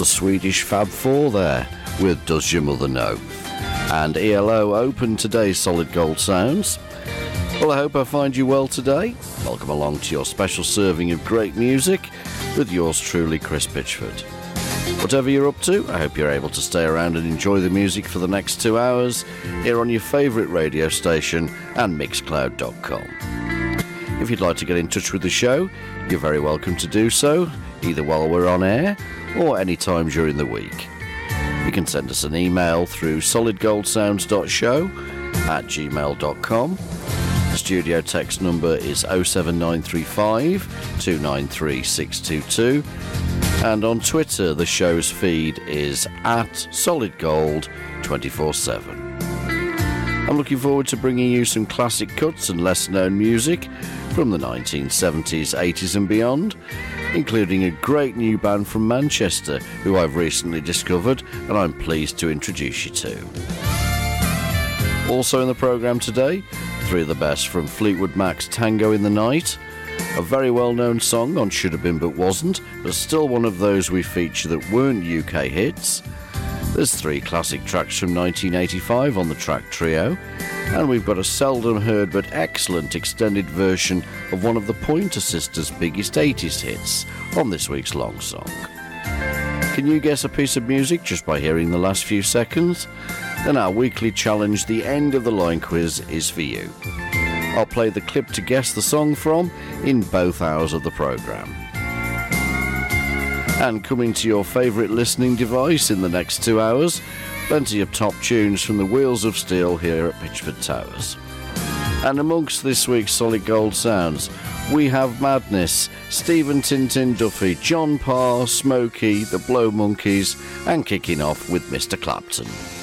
The Swedish Fab Four there with Does Your Mother Know? And ELO opened today's Solid Gold Sounds. Well, I hope I find you well today. Welcome along to your special serving of great music with yours truly, Chris Pitchford. Whatever you're up to, I hope you're able to stay around and enjoy the music for the next 2 hours here on your favourite radio station and Mixcloud.com. If you'd like to get in touch with the show, you're very welcome to do so, either while we're on air or any time during the week. You can send us an email through solidgoldssounds.show@gmail.com. The studio text number is 07935 293 622. And on Twitter, the show's feed is @solidgold247. I'm looking forward to bringing you some classic cuts and less-known music from the 1970s, 80s and beyond, including a great new band from Manchester who I've recently discovered and I'm pleased to introduce you to. Also in the programme today, three of the best from Fleetwood Mac's Tango in the Night, a very well-known song on Should Have Been But Wasn't, but still one of those we feature that weren't UK hits. There's three classic tracks from 1985 on the track trio, and we've got a seldom heard but excellent extended version of one of the Pointer Sisters' biggest 80s hits on this week's Long Song. Can you guess a piece of music just by hearing the last few seconds? Then our weekly challenge, the End of the Line Quiz, is for you. I'll play the clip to guess the song from in both hours of the programme. And coming to your favourite listening device in the next 2 hours, plenty of top tunes from the Wheels of Steel here at Pitchford Towers. And amongst this week's Solid Gold Sounds, we have Madness, Stephen Tintin Duffy, John Parr, Smokey, the Blow Monkeys, and kicking off with Mr. Clapton.